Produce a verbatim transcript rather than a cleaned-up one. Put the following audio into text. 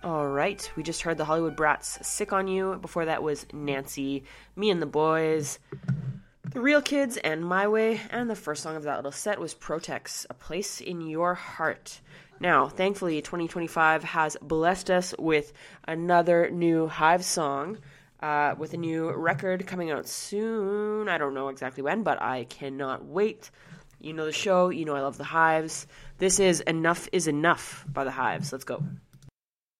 All right, we just heard the Hollywood Brats' Sick on You. Before that was Nancy, Me and the Boys, The Real Kids, and My Way. And the first song of that little set was Protex, A Place in Your Heart. Now, thankfully, twenty twenty-five has blessed us with another new Hive song, uh, with a new record coming out soon. I don't know exactly when, but I cannot wait. You know the show. You know I love the Hives. This is Enough is Enough by the Hives. Let's go.